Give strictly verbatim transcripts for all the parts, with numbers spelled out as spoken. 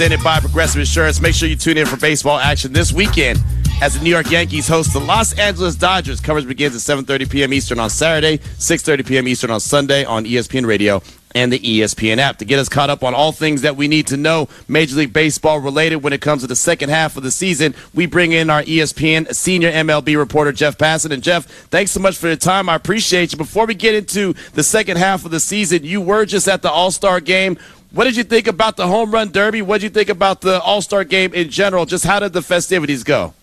Presented by Progressive Insurance. Make sure you tune in for baseball action this weekend as the New York Yankees host the Los Angeles Dodgers. Coverage begins at seven thirty p.m. Eastern on Saturday, six thirty p.m. Eastern on Sunday on E S P N Radio and the E S P N app. To get us caught up on all things that we need to know Major League Baseball related when it comes to the second half of the season, we bring in our E S P N senior M L B reporter, Jeff Passan. And Jeff, thanks so much for your time. I appreciate you. Before we get into the second half of the season, you were just at the All-Star game. What did you think about the Home Run Derby? What did you think about the All-Star game in general? Just how did the festivities go?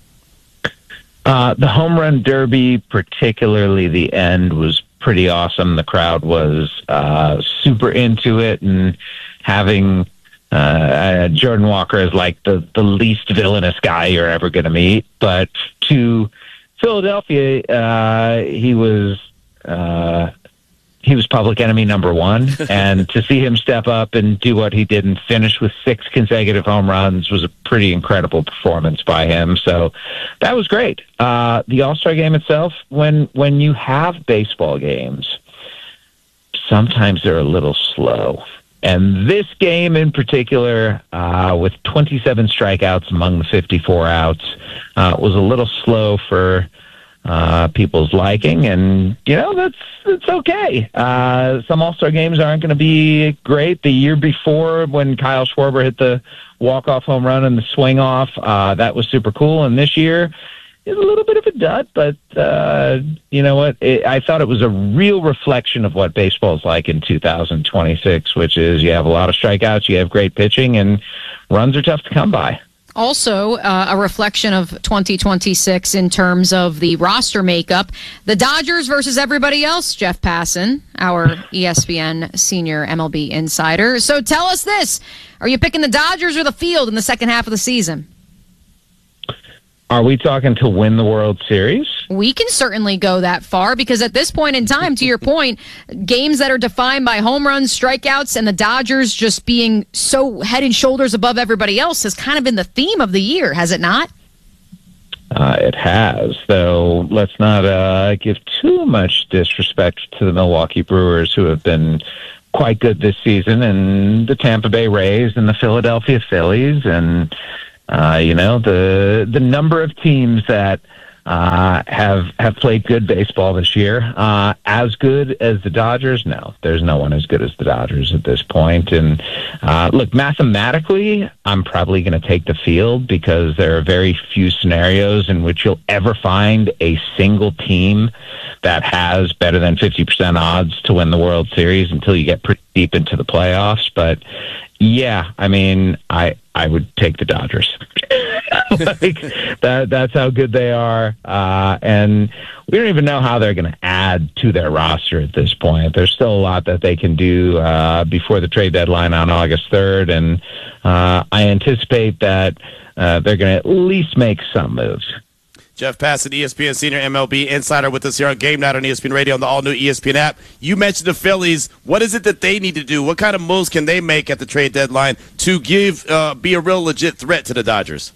Uh, the Home Run Derby, particularly the end, was pretty awesome. The crowd was uh, super into it, and having uh, Jordan Walker is like the, the least villainous guy you're ever going to meet. But to Philadelphia, uh, he was... Uh, He was public enemy number one, and to see him step up and do what he did and finish with six consecutive home runs was a pretty incredible performance by him. So that was great. Uh, the All-Star game itself, when when you have baseball games, sometimes they're a little slow. And this game in particular, uh, with twenty-seven strikeouts among the fifty-four outs, uh, was a little slow for Uh, people's liking, and you know that's it's okay. Uh, some All-Star games aren't going to be great. The year before, when Kyle Schwarber hit the walk-off home run and the swing-off, uh, that was super cool. And this year is a little bit of a dud, but uh, you know what? It, I thought it was a real reflection of what baseball is like in two thousand twenty-six, which is you have a lot of strikeouts, you have great pitching, and runs are tough to come by. Also, uh, a reflection of twenty twenty-six in terms of the roster makeup. The Dodgers versus everybody else, Jeff Passan, our E S P N senior M L B insider. So tell us this. Are you picking the Dodgers or the field in the second half of the season? Are we talking to win the World Series? We can certainly go that far because at this point in time, to your point, games that are defined by home runs, strikeouts, and the Dodgers just being so head and shoulders above everybody else has kind of been the theme of the year, has it not? Uh, it has, though let's not uh, give too much disrespect to the Milwaukee Brewers, who have been quite good this season, and the Tampa Bay Rays and the Philadelphia Phillies, and Uh, you know, the the number of teams that uh, have have played good baseball this year. Uh, as good as the Dodgers? No, there's no one as good as the Dodgers at this point. And uh, look, mathematically, I'm probably going to take the field because there are very few scenarios in which you'll ever find a single team that has better than fifty percent odds to win the World Series until you get pretty deep into the playoffs. But yeah, I mean, I I would take the Dodgers. like, that that's how good they are, uh, and we don't even know how they're going to add to their roster at this point. There's still a lot that they can do uh, before the trade deadline on August third, and uh, I anticipate that uh, they're going to at least make some moves. Jeff Passan, E S P N senior M L B insider, with us here on Game Night on E S P N Radio on the all-new E S P N app. You mentioned the Phillies. What is it that they need to do? What kind of moves can they make at the trade deadline to give uh, be a real legit threat to the Dodgers?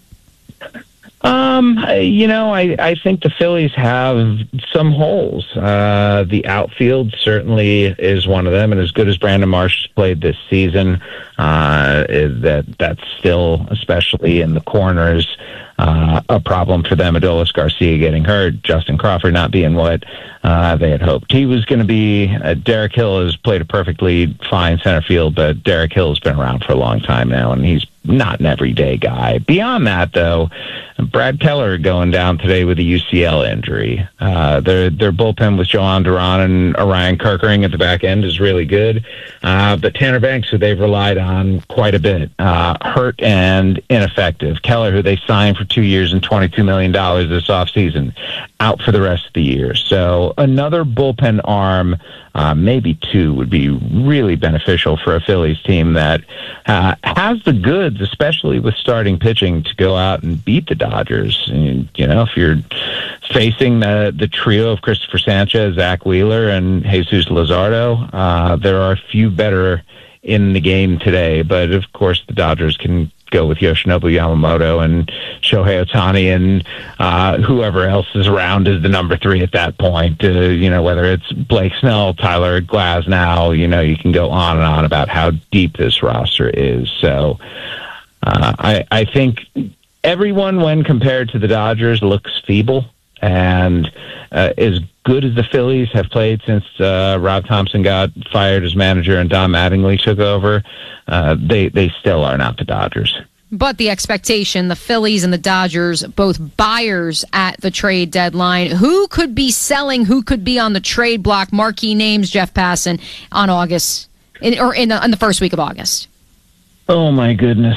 Um, you know, I, I think the Phillies have some holes. Uh, the outfield certainly is one of them, and as good as Brandon Marsh played this season, uh, that that's still, especially in the corners, Uh, a problem for them. Adolis Garcia getting hurt, Justin Crawford not being what uh, they had hoped he was going to be. Uh, Derek Hill has played a perfectly fine center field, but Derek Hill has been around for a long time now, and he's not an everyday guy. Beyond that, though, Brad Keller going down today with a U C L injury. Uh, their their bullpen with Joan Duran and Orion Kerkering at the back end is really good, uh, but Tanner Banks, who they've relied on quite a bit, uh, hurt and ineffective. Keller, who they signed for two years and twenty-two million dollars this offseason, out for the rest of the year. So another bullpen arm, uh, maybe two, would be really beneficial for a Phillies team that uh, has the goods, especially with starting pitching, to go out and beat the Dodgers. And, you know, if you're facing the, the trio of Christopher Sanchez, Zach Wheeler, and Jesus Luzardo, uh, there are a few better in the game today. But, of course, the Dodgers can go with Yoshinobu Yamamoto and Shohei Ohtani and uh, whoever else is around as the number three at that point. Uh, you know, whether it's Blake Snell, Tyler Glasnow, you know, you can go on and on about how deep this roster is. So I, I think everyone, when compared to the Dodgers, looks feeble. And uh, as good as the Phillies have played since uh, Rob Thompson got fired as manager and Don Mattingly took over, uh, they, they still are not the Dodgers. But the expectation, the Phillies and the Dodgers, both buyers at the trade deadline. Who could be selling? Who could be on the trade block? Marquee names, Jeff Passan, on August, in, or in the, in the first week of August. Oh, my goodness.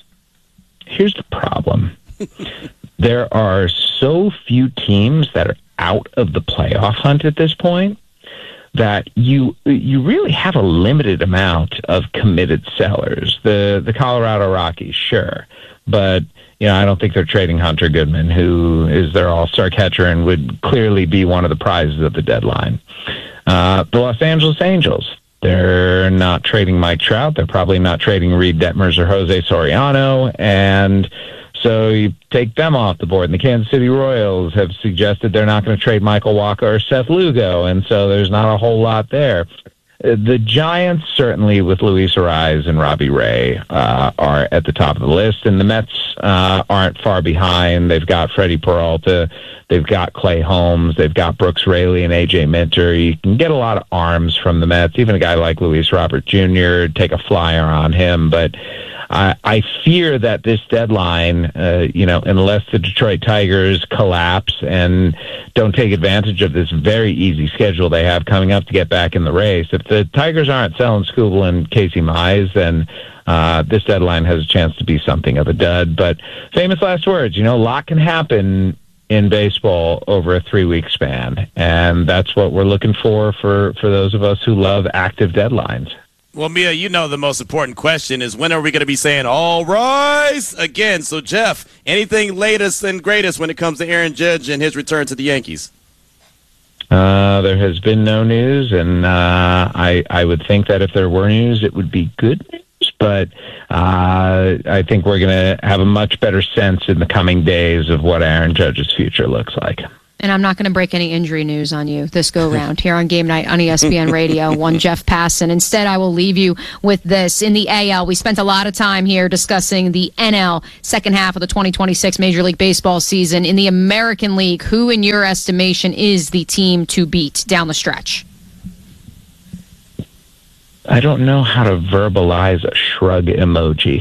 Here's the problem. There are so few teams that are out of the playoff hunt at this point that you you really have a limited amount of committed sellers. The the Colorado Rockies, sure, but you know I don't think they're trading Hunter Goodman, who is their all-star catcher and would clearly be one of the prizes of the deadline. Uh, the Los Angeles Angels, they're not trading Mike Trout. They're probably not trading Reed Detmers or Jose Soriano, and so you take them off the board. And the Kansas City Royals have suggested they're not going to trade Michael Wacha or Seth Lugo, and so there's not a whole lot there. The Giants, certainly with Luis Ariz and Robbie Ray, uh, are at the top of the list, and the Mets uh, aren't far behind. They've got Freddie Peralta, they've got Clay Holmes, they've got Brooks Raley and A J Minter. You can get a lot of arms from the Mets, even a guy like Luis Robert Junior, take a flyer on him, but I, I fear that this deadline, uh, you know, unless the Detroit Tigers collapse and don't take advantage of this very easy schedule they have coming up to get back in the race, if the Tigers aren't selling Skubal and Casey Mize, then uh, this deadline has a chance to be something of a dud. But famous last words, you know, a lot can happen in baseball over a three-week span, and that's what we're looking for for, for those of us who love active deadlines. Well, Mia, you know the most important question is when are we going to be saying all rise again? So, Jeff, anything latest and greatest when it comes to Aaron Judge and his return to the Yankees? Uh, there has been no news, and uh, I, I would think that if there were news, it would be good news. But uh, I think we're going to have a much better sense in the coming days of what Aaron Judge's future looks like. And I'm not going to break any injury news on you this go-round here on Game Night on E S P N Radio, one Jeff Passan. Instead, I will leave you with this. In the A L, we spent a lot of time here discussing the N L second half of the twenty twenty-six Major League Baseball season. In the American League, who, in your estimation, is the team to beat down the stretch? I don't know how to verbalize a shrug emoji,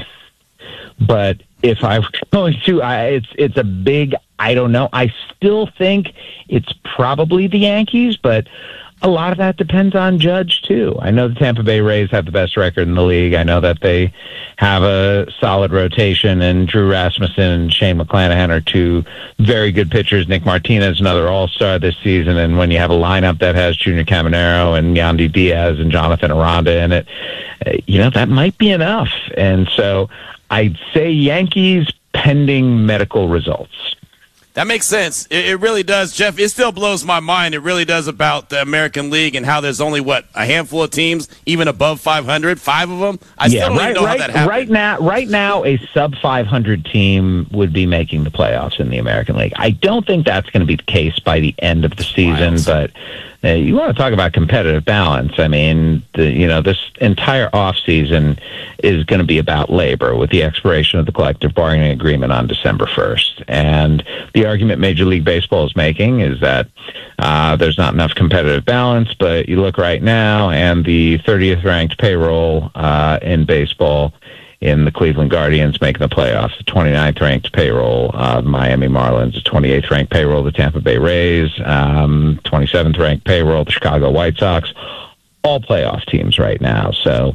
but if I were going to, I, it's it's a big I don't know. I still think it's probably the Yankees, but a lot of that depends on Judge, too. I know the Tampa Bay Rays have the best record in the league. I know that they have a solid rotation, and Drew Rasmussen and Shane McClanahan are two very good pitchers. Nick Martinez, another all-star this season, and when you have a lineup that has Junior Caminero and Yandy Diaz and Jonathan Aranda in it, you know, that might be enough. And so I'd say Yankees pending medical results. That makes sense. It, it really does, Jeff. It still blows my mind. It really does about the American League and how there's only, what, a handful of teams, even above five hundred, five of them? I yeah, still don't right, even know right, how that happened. Right now, right now, a sub five hundred team would be making the playoffs in the American League. I don't think that's going to be the case by the end of the season, Wild. but uh, you want to talk about competitive balance. I mean, the, you know, this entire offseason is going to be about labor with the expiration of the collective bargaining agreement on December first. And the argument Major League Baseball is making is that uh, there's not enough competitive balance, but you look right now, and the thirtieth ranked payroll uh, in baseball in the Cleveland Guardians making the playoffs, the twenty-ninth ranked payroll, uh, Miami Marlins, the twenty-eighth ranked payroll, the Tampa Bay Rays, um, twenty-seventh ranked payroll, the Chicago White Sox, all playoff teams right now. So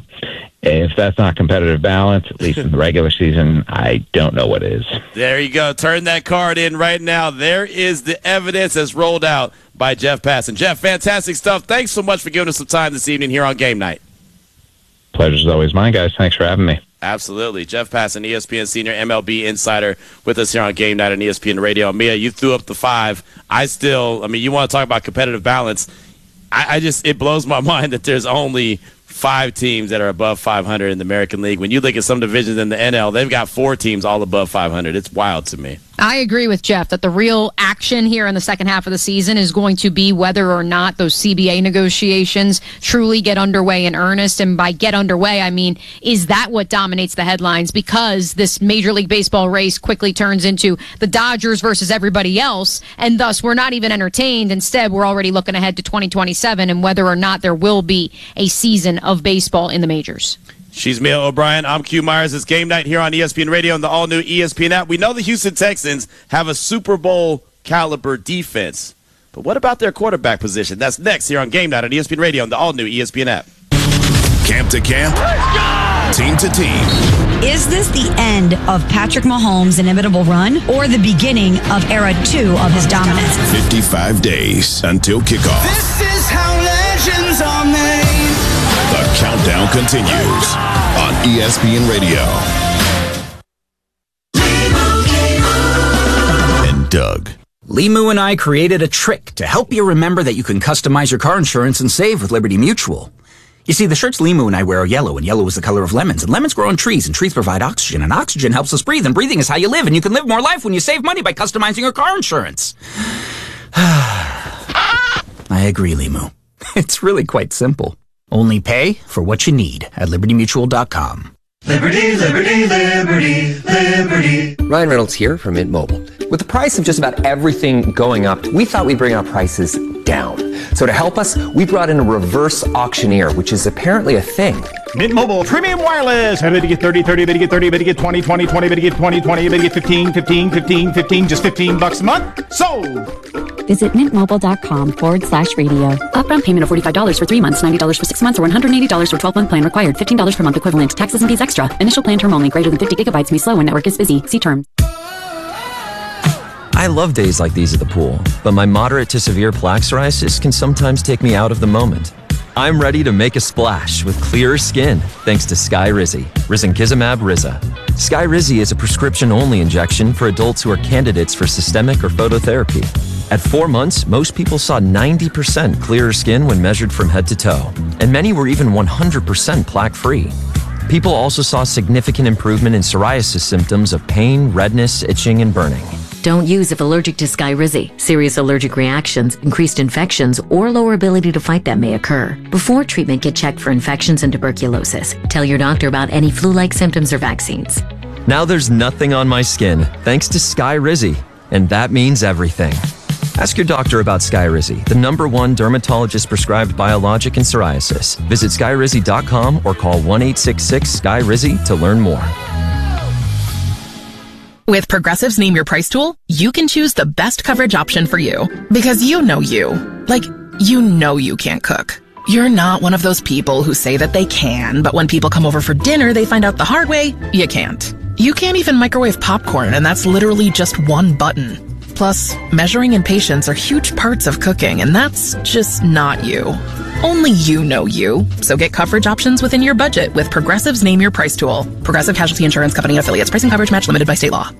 if that's not competitive balance, at least in the regular season, I don't know what is. There you go. Turn that card in right now. There is the evidence that's rolled out by Jeff Passan. Jeff, fantastic stuff. Thanks so much for giving us some time this evening here on Game Night. Pleasure's always mine, guys. Thanks for having me. Absolutely. Jeff Passan, E S P N senior M L B insider, with us here on Game Night on E S P N Radio. Mia, you threw up the five. I still, I mean, you want to talk about competitive balance. I, I just, it blows my mind that there's only five teams that are above five hundred in the American League. When you look at some divisions in the N L, they've got four teams all above five hundred. It's wild to me. I agree with Jeff that the real action here in the second half of the season is going to be whether or not those C B A negotiations truly get underway in earnest. And by get underway, I mean, is that what dominates the headlines? Because this Major League Baseball race quickly turns into the Dodgers versus everybody else, and thus we're not even entertained. Instead, we're already looking ahead to twenty twenty-seven and whether or not there will be a season of baseball in the majors. She's Mia O'Brien. I'm Q Myers. It's game night here on E S P N Radio and the all-new E S P N app. We know the Houston Texans have a Super Bowl caliber defense, but what about their quarterback position? That's next here on Game Night on E S P N Radio and the all-new E S P N app. Camp to camp, team to team. Is this the end of Patrick Mahomes' inevitable run or the beginning of era two of his dominance? fifty-five days until kickoff. This is how legends are made. The countdown continues on E S P N Radio. And Doug. Limu and I created a trick to help you remember that you can customize your car insurance and save with Liberty Mutual. You see, the shirts Limu and I wear are yellow, and yellow is the color of lemons, and lemons grow on trees, and trees provide oxygen, and oxygen helps us breathe, and breathing is how you live, and you can live more life when you save money by customizing your car insurance. I agree, Limu. It's really quite simple. Only pay for what you need at liberty mutual dot com. Liberty, liberty, liberty, liberty. Ryan Reynolds here from Mint Mobile. With the price of just about everything going up, we thought we'd bring our prices down. So to help us, we brought in a reverse auctioneer, which is apparently a thing. Mint Mobile Premium Wireless. How about you get thirty, thirty, about you get thirty, about you get twenty, twenty, twenty, about you get twenty, twenty, about you get fifteen, fifteen, fifteen, fifteen, just fifteen bucks a month? Sold! Visit mintmobile.com forward slash radio. Upfront payment of forty-five dollars for three months, ninety dollars for six months, or one hundred eighty dollars for twelve-month plan required. fifteen dollars per month equivalent. Taxes and fees extra. Initial plan term only. Greater than fifty gigabytes may slow when network is busy. See terms. I love days like these at the pool, but my moderate to severe plaque psoriasis can sometimes take me out of the moment. I'm ready to make a splash with clearer skin thanks to Skyrizi, risankizumab Riza. Skyrizi is a prescription-only injection for adults who are candidates for systemic or phototherapy. At four months, most people saw ninety percent clearer skin when measured from head to toe, and many were even one hundred percent plaque-free. People also saw significant improvement in psoriasis symptoms of pain, redness, itching, and burning. Don't use if allergic to Skyrizi. Serious allergic reactions, increased infections, or lower ability to fight them may occur. Before treatment, get checked for infections and tuberculosis. Tell your doctor about any flu-like symptoms or vaccines. Now there's nothing on my skin thanks to Skyrizi, and that means everything. Ask your doctor about Skyrizi, the number one dermatologist-prescribed biologic in psoriasis. Visit skyrizi dot com or call one eight six six Sky Rizi to learn more. With Progressive's Name Your Price tool, you can choose the best coverage option for you. Because you know you. Like, you know you can't cook. You're not one of those people who say that they can, but when people come over for dinner, they find out the hard way, you can't. You can't even microwave popcorn, and that's literally just one button. Plus, measuring and patience are huge parts of cooking, and that's just not you. Only you know you. So get coverage options within your budget with Progressive's Name Your Price tool. Progressive Casualty Insurance Company affiliates. Pricing coverage match limited by state law.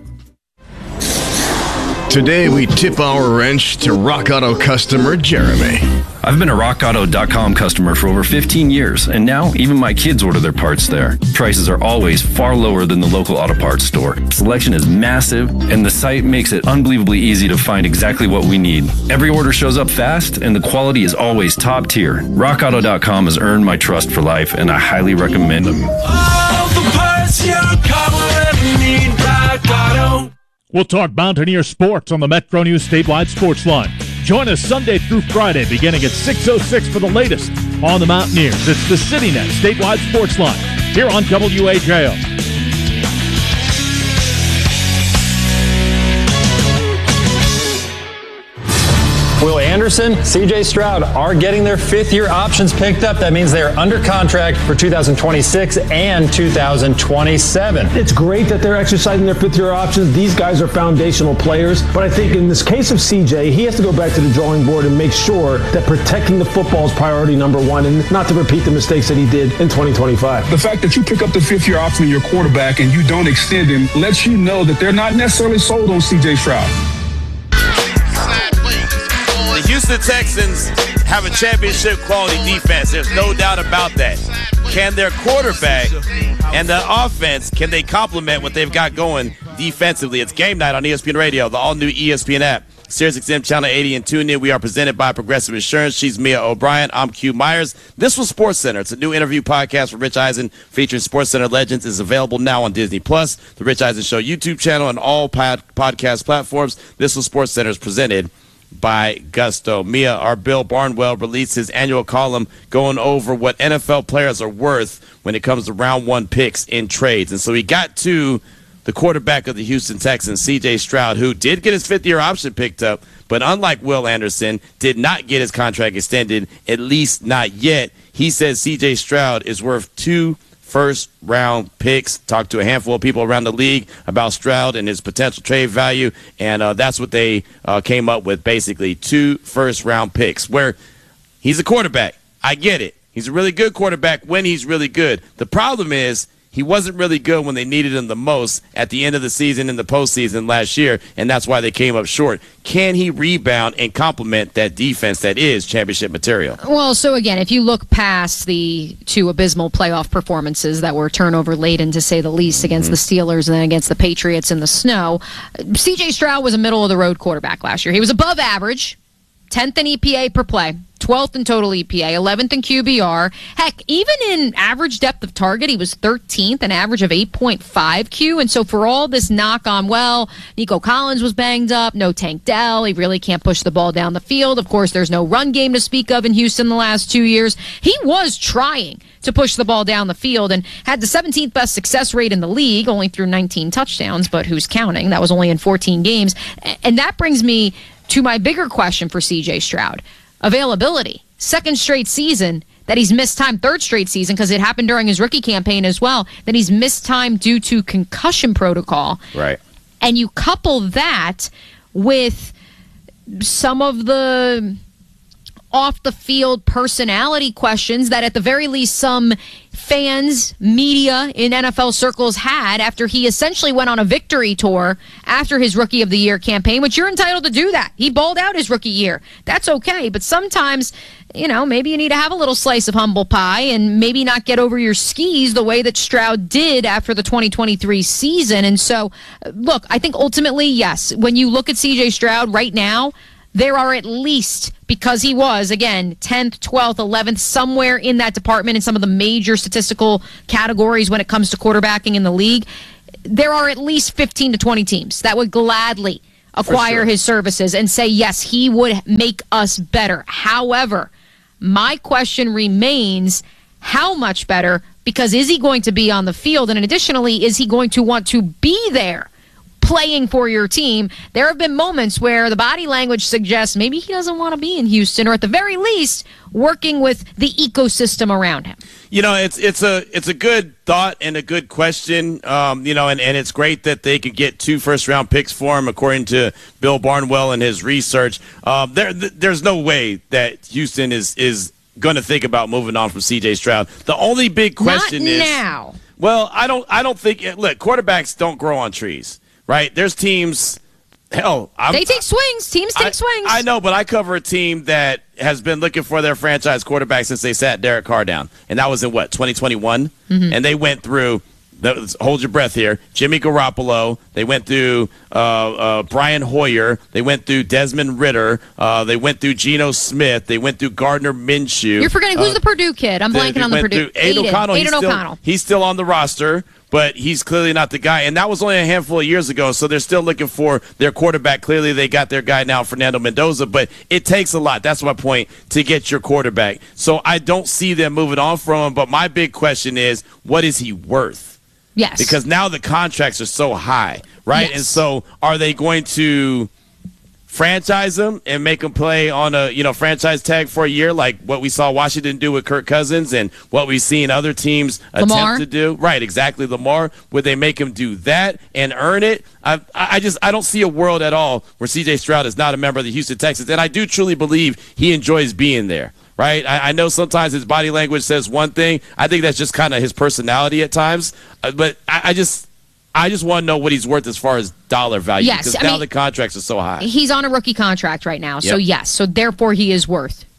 Today we tip our wrench to Rock Auto customer Jeremy. I've been a rock auto dot com customer for over fifteen years, and now even my kids order their parts there. Prices are always far lower than the local auto parts store. Selection is massive, and the site makes it unbelievably easy to find exactly what we need. Every order shows up fast, and the quality is always top tier. rock auto dot com has earned my trust for life, and I highly recommend them. All the parts your car will ever need, Rock Auto. We'll talk Mountaineer sports on the Metro News Statewide Sports Line. Join us Sunday through Friday beginning at six oh six for the latest on the Mountaineers. It's the CityNet Statewide Sports Line here on W A J O. Will Anderson, C J Stroud are getting their fifth-year options picked up. That means they are under contract for two thousand twenty-six and two thousand twenty-seven. It's great that they're exercising their fifth-year options. These guys are foundational players. But I think in this case of C J, he has to go back to the drawing board and make sure that protecting the football is priority number one and not to repeat the mistakes that he did in twenty twenty-five. The fact that you pick up the fifth-year option in your quarterback and you don't extend him lets you know that they're not necessarily sold on C J Stroud. The Houston Texans have a championship quality defense. There's no doubt about that. Can their quarterback and the offense, can they complement what they've got going defensively. It's game night on E S P N Radio, the all-new E S P N app, SiriusXM Channel eighty, and tune in. We are presented by Progressive Insurance. She's Mia O'Brien. I'm Q Myers. This was SportsCenter. It's a new interview podcast with Rich Eisen featuring SportsCenter legends. Is available now on Disney Plus, the Rich Eisen Show YouTube channel, and all pod- podcast platforms. This was SportsCenter is presented by Gusto. Mia, our Bill Barnwell released his annual column going over what N F L players are worth when it comes to round one picks in trades. And so he got to the quarterback of the Houston Texans, C J Stroud, who did get his fifth-year option picked up, but unlike Will Anderson, did not get his contract extended, at least not yet. He says C J Stroud is worth two first-round picks. Talked to a handful of people around the league about Stroud and his potential trade value, and uh, that's what they uh, came up with, basically, two first-round picks, where he's a quarterback. I get it. He's a really good quarterback when he's really good. The problem is he wasn't really good when they needed him the most at the end of the season in the postseason last year, and that's why they came up short. Can he rebound and complement that defense that is championship material? Well, so again, if you look past the two abysmal playoff performances that were turnover-laden, to say the least, against mm-hmm. the Steelers and then against the Patriots in the snow, C J Stroud was a middle-of-the-road quarterback last year. He was above average, tenth in E P A per play, twelfth in total E P A, eleventh in Q B R. Heck, even in average depth of target, he was thirteenth, an average of eight point five Q. And so for all this knock on, well, Nico Collins was banged up, no Tank Dell, he really can't push the ball down the field. Of course, there's no run game to speak of in Houston the last two years. He was trying to push the ball down the field and had the seventeenth best success rate in the league, only through nineteen touchdowns, but who's counting? That was only in fourteen games. And that brings me to my bigger question for C J Stroud. Availability. Second straight season that he's missed time, third straight season, because it happened during his rookie campaign as well, that he's missed time due to concussion protocol. Right. And you couple that with some of the off-the-field personality questions that at the very least some fans, media in N F L circles had after he essentially went on a victory tour after his Rookie of the Year campaign, which you're entitled to do that. He balled out his rookie year. That's okay. But sometimes, you know, maybe you need to have a little slice of humble pie and maybe not get over your skis the way that Stroud did after the twenty twenty-three season. And so, look, I think ultimately, yes, when you look at C J Stroud right now, there are at least, because he was, again, tenth, twelfth, eleventh, somewhere in that department in some of the major statistical categories when it comes to quarterbacking in the league, there are at least fifteen to twenty teams that would gladly acquire sure. his services and say, yes, he would make us better. However, my question remains, how much better? Because is he going to be on the field? And additionally, is he going to want to be there playing for your team? There have been moments where the body language suggests maybe he doesn't want to be in Houston, or at the very least working with the ecosystem around him. You know, it's it's a it's a good thought and a good question. Um, you know, and, and it's great that they could get two first round picks for him, according to Bill Barnwell and his research. Um, there there's no way that Houston is is going to think about moving on from C J Stroud. The only big question Not is now. Well, I don't I don't think look, quarterbacks don't grow on trees. Right? There's teams, hell. I'm, they take swings. Teams take I, swings. I know, but I cover a team that has been looking for their franchise quarterback since they sat Derek Carr down. And that was in, what, twenty twenty-one? Mm-hmm. And they went through, hold your breath here, Jimmy Garoppolo. They went through uh, uh, Brian Hoyer. They went through Desmond Ritter. Uh, they went through Geno Smith. They went through Gardner Minshew. You're forgetting who's uh, the Purdue kid. I'm blanking they, they on the Purdue. Aiden O'Connell. Aiden He's O'Connell. Still, he's still on the roster, but he's clearly not the guy. And that was only a handful of years ago, so they're still looking for their quarterback. Clearly they got their guy now, Fernando Mendoza, but it takes a lot. That's my point, to get your quarterback. So I don't see them moving on from him, but my big question is, what is he worth? Yes. Because now the contracts are so high, right? Yes. And so are they going to franchise him and make him play on a, you know, franchise tag for a year, like what we saw Washington do with Kirk Cousins and what we've seen other teams Lamar. attempt to do? Right, exactly. Lamar, would they make him do that and earn it? I, I just I don't see a world at all where C J Stroud is not a member of the Houston Texans, and I do truly believe he enjoys being there. Right? I, I know sometimes his body language says one thing. I think that's just kind of his personality at times. Uh, but I, I just I just want to know what he's worth as far as dollar value. Yes, because I now mean, the contracts are so high. He's on a rookie contract right now. So, Yep. yes. So, therefore, he is worth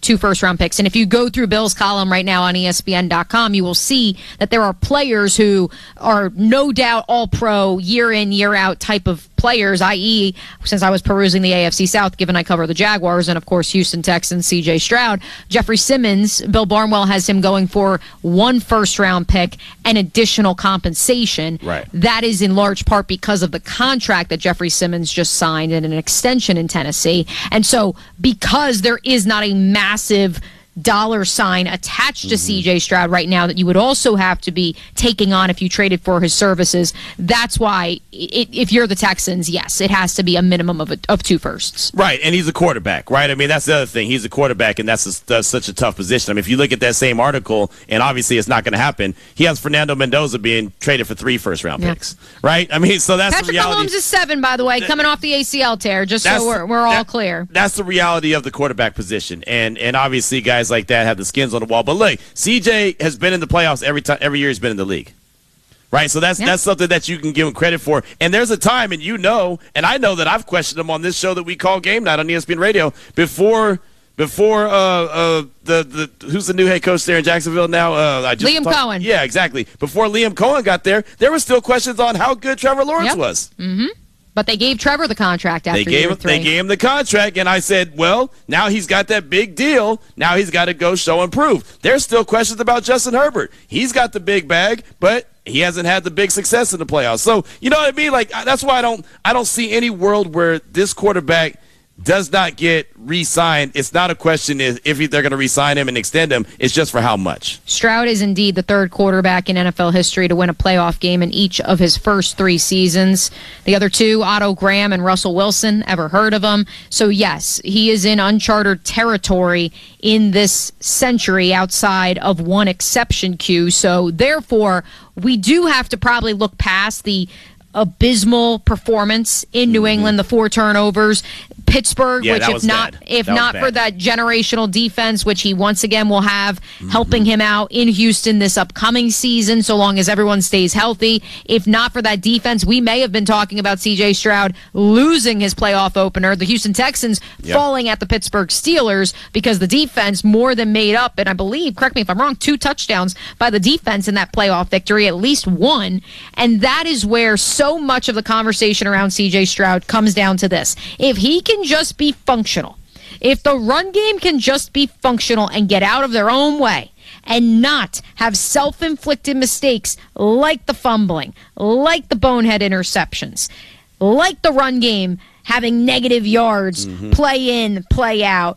two first-round picks. And if you go through Bill's column right now on E S P N dot com, you will see that there are players who are no doubt all-pro, year-in, year-out type of players, that is, since I was perusing the A F C South, given I cover the Jaguars and, of course, Houston Texans, C J Stroud, Jeffrey Simmons, Bill Barnwell has him going for one first-round pick and additional compensation. Right. That is in large part because of the contract that Jeffrey Simmons just signed and an extension in Tennessee. And so because there is not a massive dollar sign attached to mm-hmm. C J Stroud right now that you would also have to be taking on if you traded for his services. That's why, it, if you're the Texans, yes, it has to be a minimum of a, of two firsts. Right, and he's a quarterback, right? I mean, that's the other thing. He's a quarterback, and that's, a, that's such a tough position. I mean, if you look at that same article, and obviously it's not going to happen, he has Fernando Mendoza being traded for three first-round yeah. picks, right? I mean, so that's Patrick the reality. Mahomes is seven, by the way, coming off the A C L tear, just that's, so we're, we're all that, clear. That's the reality of the quarterback position, and and obviously guys like that have the skins on the wall. But look, C J has been in the playoffs every time, every year he's been in the league. Right, so that's yeah. that's something that you can give him credit for. And there's a time, and you know, and I know that I've questioned him on this show that we call Game Night on E S P N Radio before before uh, uh, the the who's the new head coach there in Jacksonville now? Uh, I just Liam talked, Cohen. Yeah, exactly. Before Liam Cohen got there, there were still questions on how good Trevor Lawrence yep. was. Mm-hmm. But they gave Trevor the contract after they gave year him, three. They gave him the contract, and I said, well, now he's got that big deal. Now he's got to go show and prove. There's still questions about Justin Herbert. He's got the big bag, but he hasn't had the big success in the playoffs. So, you know what I mean? Like, that's why I don't I don't see any world where this quarterback does not get re-signed. It's not a question if, if they're going to re-sign him and extend him. It's just for how much. Stroud is indeed the third quarterback in N F L history to win a playoff game in each of his first three seasons. The other two, Otto Graham and Russell Wilson, ever heard of him? So, yes, he is in uncharted territory in this century outside of one exception queue. So, therefore, we do have to probably look past the abysmal performance in New England, the four turnovers. Pittsburgh, yeah, which if not bad. if that not for that generational defense, which he once again will have mm-hmm. helping him out in Houston this upcoming season, so long as everyone stays healthy. If not for that defense, we may have been talking about C J Stroud losing his playoff opener, the Houston Texans yep. falling at the Pittsburgh Steelers because the defense more than made up, and I believe, correct me if I'm wrong, two touchdowns by the defense in that playoff victory, at least one. And that is where so much of the conversation around C J Stroud comes down to this. If he can just be functional, if the run game can just be functional and get out of their own way and not have self-inflicted mistakes like the fumbling, like the bonehead interceptions, like the run game having negative yards, mm-hmm. play in, play out,